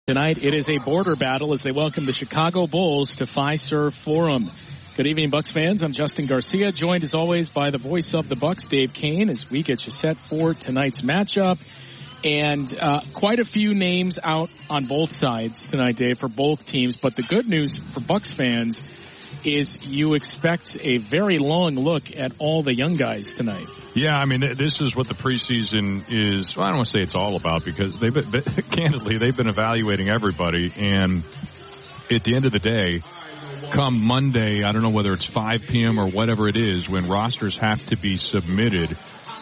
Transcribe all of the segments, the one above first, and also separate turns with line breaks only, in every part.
Tonight, it is a border battle as they welcome the Chicago Bulls to Fiserv Forum. Good evening, Bucks fans. I'm Justin Garcia, joined as always by the voice of the Bucks, Dave Kane, as we get you set for tonight's matchup. And quite a few names out on both sides tonight, Dave, for both teams. But the good news for Bucks fans is you expect a very long look at all the young guys tonight.
Yeah, I mean, this is what the preseason is. Well, I don't want to say it's all about because candidly, they've been evaluating everybody. And at the end of the day, come Monday, I don't know whether it's 5 p.m. or whatever it is, when rosters have to be submitted,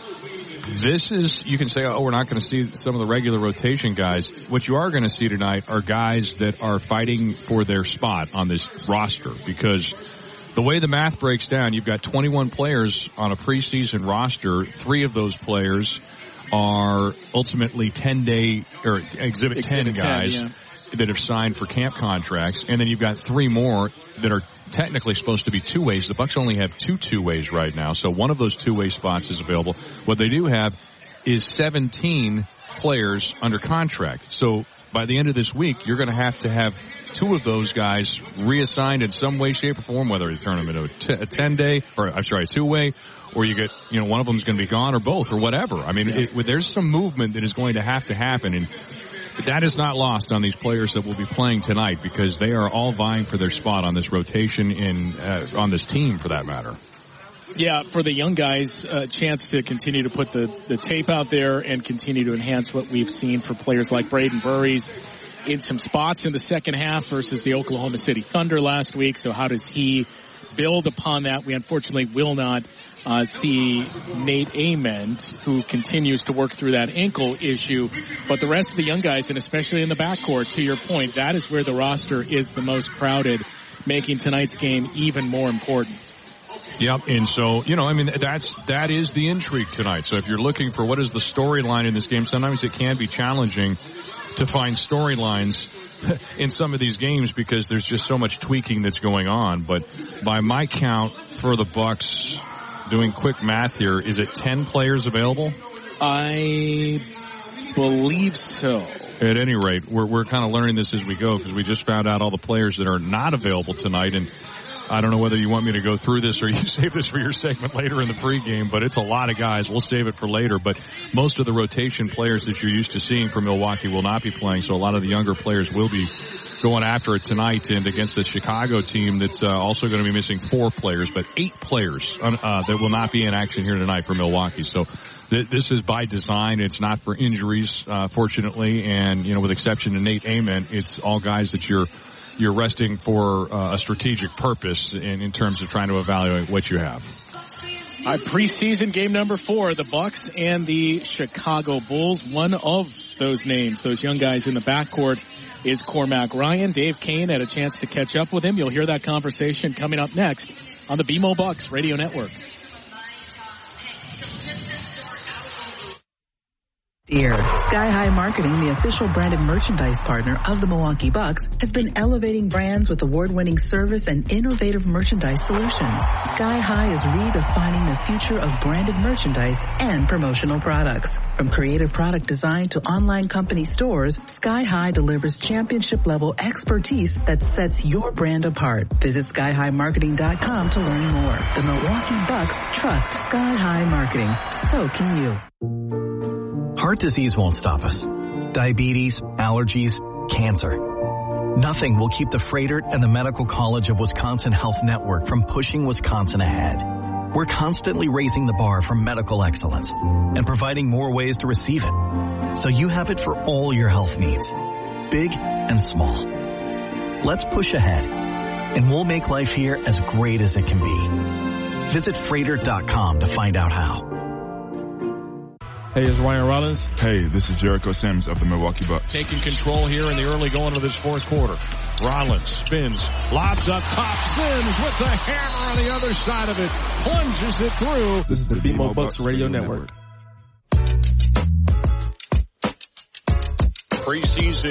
this is, you can say, oh, we're not going to see some of the regular rotation guys. What you are going to see tonight are guys that are fighting for their spot on this roster, because the way the math breaks down, you've got 21 players on a preseason roster. 3 of those players are ultimately 10-day or Exhibit 10 guys that have signed for camp contracts. And then you've got 3 more that are technically supposed to be two-ways. The Bucks only have 2 two-ways right now, so one of those two-way spots is available. What they do have is 17 players under contract. So by the end of this week, you're going to have 2 of those guys reassigned in some way, shape, or form, whether you turn them into a 10-day, or I'm sorry, a two-way, or you get, one of them is going to be gone, or both, or whatever. I mean, there's some movement that is going to have to happen, and that is not lost on these players that will be playing tonight, because they are all vying for their spot on this rotation on this team, for that matter.
Yeah, for the young guys, a chance to continue to put the tape out there and continue to enhance what we've seen for players like Braden Burries in some spots in the second half versus the Oklahoma City Thunder last week. So how does he build upon that? We unfortunately will not see Nate Ament, who continues to work through that ankle issue. But the rest of the young guys, and especially in the backcourt, to your point, that is where the roster is the most crowded, making tonight's game even more important.
Yep, and so, that is the intrigue tonight. So if you're looking for what is the storyline in this game, sometimes it can be challenging to find storylines in some of these games because there's just so much tweaking that's going on. But by my count for the Bucks, doing quick math here, is it 10 players available?
I believe so.
At any rate, we're kind of learning this as we go because we just found out all the players that are not available tonight, and I don't know whether you want me to go through this or you save this for your segment later in the pregame, but it's a lot of guys. We'll save it for later, but most of the rotation players that you're used to seeing from Milwaukee will not be playing, so a lot of the younger players will be going after it tonight and against the Chicago team that's also going to be missing 4 players, but 8 players that will not be in action here tonight for Milwaukee. So this is by design. It's not for injuries, fortunately, and, with exception to Nate Ament, it's all guys that you're resting for a strategic purpose in terms of trying to evaluate what you have.
Preseason game number 4, the Bucks and the Chicago Bulls. One of those names, those young guys in the backcourt, is Cormac Ryan. Dave Kane had a chance to catch up with him. You'll hear that conversation coming up next on the BMO Bucks Radio Network.
Sky High Marketing, the official branded merchandise partner of the Milwaukee Bucks, has been elevating brands with award-winning service and innovative merchandise solutions. Sky High is redefining the future of branded merchandise and promotional products. From creative product design to online company stores, Sky High delivers championship-level expertise that sets your brand apart. Visit skyhighmarketing.com to learn more. The Milwaukee Bucks trust Sky High Marketing. So can you.
Heart disease won't stop us. Diabetes, allergies, cancer. Nothing will keep the Froedtert and the Medical College of Wisconsin Health Network from pushing Wisconsin ahead. We're constantly raising the bar for medical excellence and providing more ways to receive it, so you have it for all your health needs, big and small. Let's push ahead, and we'll make life here as great as it can be. Visit Froedtert.com to find out how.
Hey, it's Ryan Rollins.
Hey, this is Jericho Sims of the Milwaukee Bucks.
Taking control here in the early going of this fourth quarter. Rollins spins, lobs up top, Sims with the hammer on the other side of it, plunges it through.
This is the BMO Bucks Radio Network.
Preseason game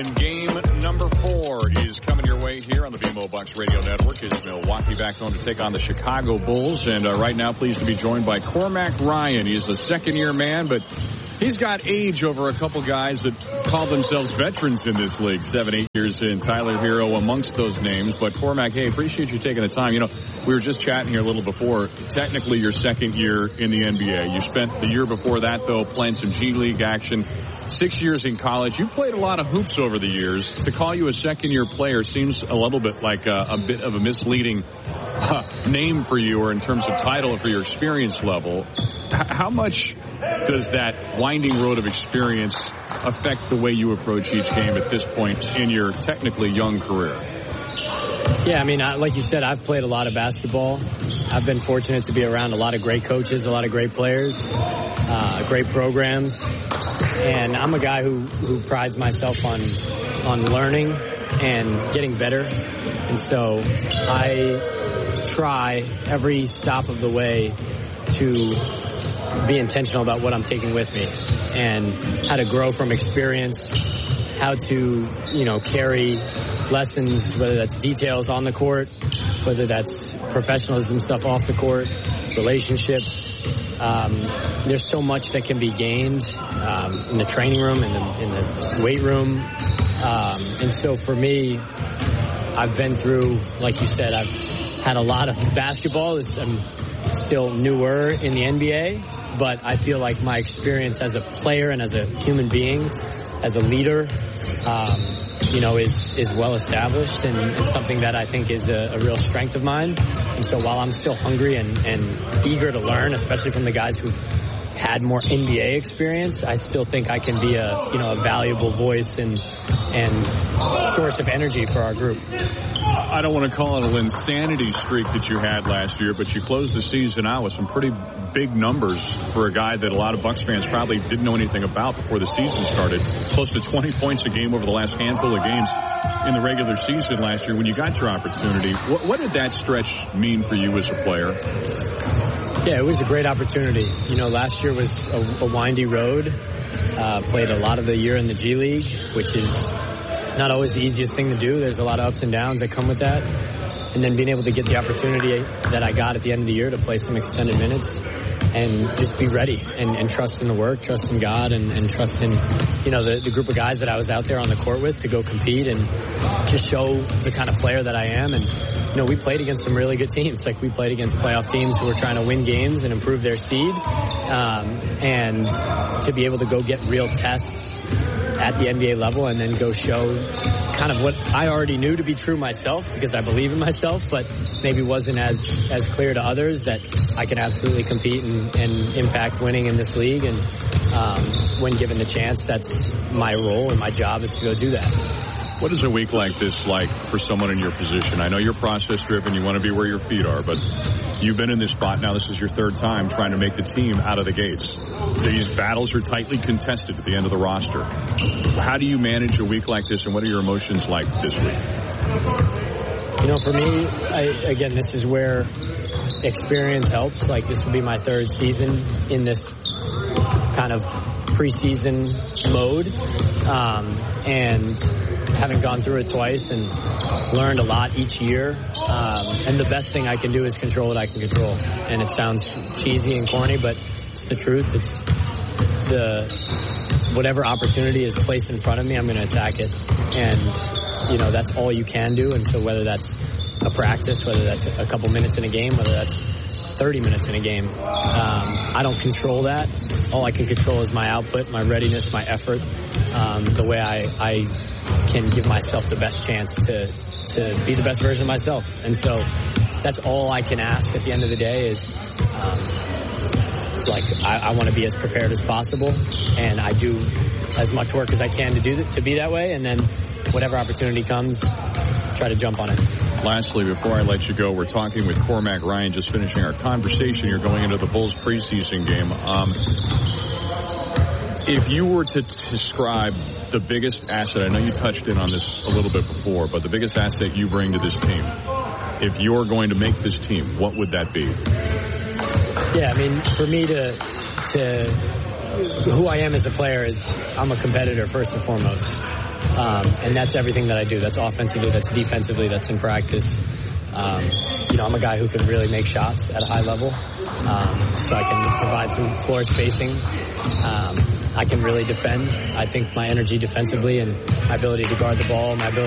Game number 4 is coming your way here on the BMO Bucks Radio Network. Is Milwaukee back home to take on the Chicago Bulls. And right now, pleased to be joined by Cormac Ryan. He's a second-year man, but he's got age over a couple guys that call themselves veterans in this league. 7-8 years in. Tyler Hero amongst those names. But Cormac, hey, appreciate you taking the time. You know, we were just chatting here a little before. Technically, your second year in the NBA. You spent the year before that, though, playing some G League action. 6 years in college. You played a lot of hoops over the years. To call you a second-year player seems a little bit like a bit of a misleading name for you, or in terms of title for your experience level. How much does that winding road of experience affect the way you approach each game at this point in your technically young career?
Yeah, I mean, like you said, I've played a lot of basketball. I've been fortunate to be around a lot of great coaches, a lot of great players, great programs. And I'm a guy who prides myself on learning and getting better. And so I try every stop of the way to be intentional about what I'm taking with me and how to grow from experience, how to, carry lessons, whether that's details on the court, whether that's professionalism stuff off the court, relationships. There's so much that can be gained in the training room, in the weight room. And so for me, I've been through, like you said, I've had a lot of basketball. I'm still newer in the NBA, but I feel like my experience as a player and as a human being, as a leader, is well established and something that I think is a real strength of mine. And so while I'm still hungry and eager to learn, especially from the guys who've had more NBA experience, I still think I can be a valuable voice and source of energy for our group.
I don't want to call it an insanity streak that you had last year, but you closed the season out with some pretty big numbers for a guy that a lot of Bucks fans probably didn't know anything about before the season started. Close to 20 points a game over the last handful of games in the regular season last year when you got your opportunity. What did that stretch mean for you as a player?
Yeah, it was a great opportunity. Last year was a windy road. Played a lot of the year in the G League, which is not always the easiest thing to do. There's a lot of ups and downs that come with that. And then being able to get the opportunity that I got at the end of the year to play some extended minutes and just be ready and trust in the work, trust in God, and trust in, the group of guys that I was out there on the court with to go compete and just show the kind of player that I am. And, we played against some really good teams. Like, we played against playoff teams who were trying to win games and improve their seed. And to be able to go get real tests at the NBA level and then go show kind of what I already knew to be true myself, because I believe in myself, but maybe wasn't as clear to others that I can absolutely compete and impact winning in this league. And when given the chance, that's my role and my job is to go do that.
What is a week like this like for someone in your position? I know you're process-driven. You want to be where your feet are, but you've been in this spot now. This is your third time trying to make the team out of the gates. These battles are tightly contested at the end of the roster. How do you manage a week like this, and what are your emotions like this week?
For me, again, this is where experience helps. Like, this will be my third season in this kind of preseason mode. And having gone through it twice and learned a lot each year. And the best thing I can do is control what I can control. And it sounds cheesy and corny, but it's the truth. It's whatever opportunity is placed in front of me, I'm going to attack it. And, that's all you can do. And so whether that's a practice, whether that's a couple minutes in a game, whether that's 30 minutes in a game, I don't control that. All I can control is my output, my readiness, my effort, the way I can give myself the best chance to be the best version of myself. And so that's all I can ask at the end of the day is, I want to be as prepared as possible, and I do as much work as I can to be that way, and then whatever opportunity comes, try to jump on it.
Lastly, before I let you go, we're talking with Cormac Ryan, just finishing our conversation. You're going into the Bulls preseason game. If you were to describe the biggest asset, I know you touched in on this a little bit before, but the biggest asset you bring to this team, if you're going to make this team, what would that be?
Yeah, I mean, for me to who I am as a player is I'm a competitor first and foremost. And that's everything that I do. That's offensively, that's defensively, that's in practice. I'm a guy who can really make shots at a high level. So I can provide some floor spacing. I can really defend. I think my energy defensively and my ability to guard the ball, my ability